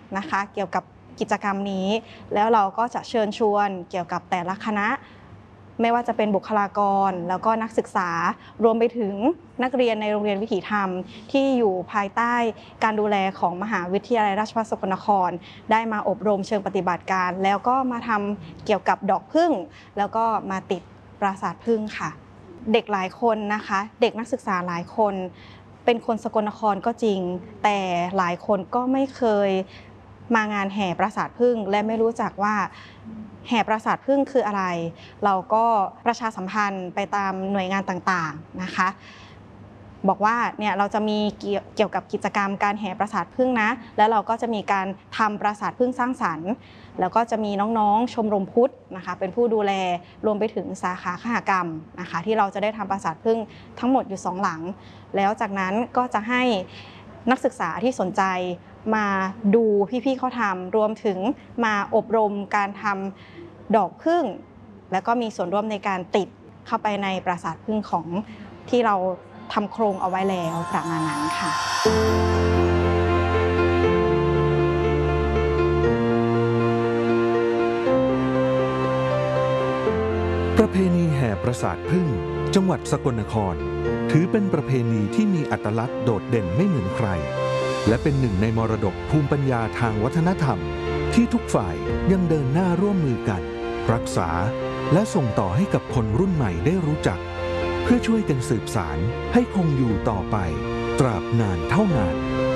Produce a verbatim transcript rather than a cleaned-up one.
นะคะเกี่ยวกับกิจกรรมนี้แล้วเราก็จะเชิญชวนเกี่ยวกับแต่ละคณะไม่ว่าจะเป็นบุคลากรแล้วก็นักศึกษารวมไปถึงนักเรียนในโรงเรียนวิถีธรรมที่อยู่ภายใต้การดูแลของมหาวิทยาลัยราชภัฏสกลนครได้มาอบรมเชิงปฏิบัติการแล้วก็มาทำเกี่ยวกับดอกผึ้งแล้วก็มาติดปราสาทผึ้งค่ะเด็กหลายคนนะคะเด็กนักศึกษาหลายคนเป็นคนสกลนครก็จริงแต่หลายคนก็ไม่เคยมางานแห่ปราสาทผึ้งและไม่รู้จักว่าแห่ปราสาทผึ้งคืออะไรเราก็ประชาสัมพันธ์ไปตามหน่วยงานต่างๆนะคะบอกว่าเนี่ยเราจะมีเกี่ยวกับกิจกรรมการแห่ปราสาทผึ้งนะแล้วเราก็จะมีการทำปราสาทผึ้งสร้างสรรค์แล้วก็จะมีน้องๆชมรมพุทธนะคะเป็นผู้ดูแลรวมไปถึงสาขาคหกรรมนะคะที่เราจะได้ทำปราสาทผึ้งทั้งหมดอยู่สองหลังแล้วจากนั้นก็จะให้นักศึกษาที่สนใจมาดูพี่ๆเขาทำรวมถึงมาอบรมการทำดอกผึ้งแล้วก็มีส่วนร่วมในการติดเข้าไปในปราสาทผึ้งของที่เราทำโครงเอาไว้แล้วประมาณนั้นค่ะประเพณีแห่ปราสาทผึ้งจังหวัดสกลนครถือเป็นประเพณีที่มีอัตลักษณ์โดดเด่นไม่เหมือนใครและเป็นหนึ่งในมรดกภูมิปัญญาทางวัฒนธรรมที่ทุกฝ่ายยังเดินหน้าร่วมมือกันรักษาและส่งต่อให้กับคนรุ่นใหม่ได้รู้จักเพื่อช่วยกันสืบสานให้คงอยู่ต่อไปตราบนานเท่านาน